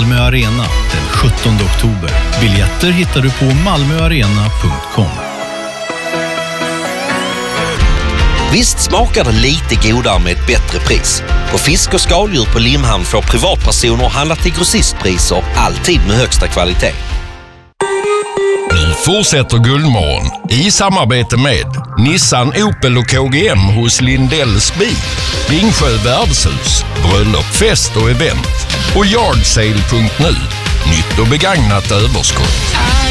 Malmö Arena den 17 oktober. Biljetter hittar du på malmoarena.com. Visst smakar det lite godare med ett bättre pris. På fisk och skaldjur på Limhamn får privatpersoner handla till grossistpriser, alltid med högsta kvalitet. Nu fortsätter Guldmorgon i samarbete med Nissan, Opel och KGM hos Lindells bil, Ringsjö värdshus, bröllop, fest och event och yardsale.nu. Nytt och begagnat överskott.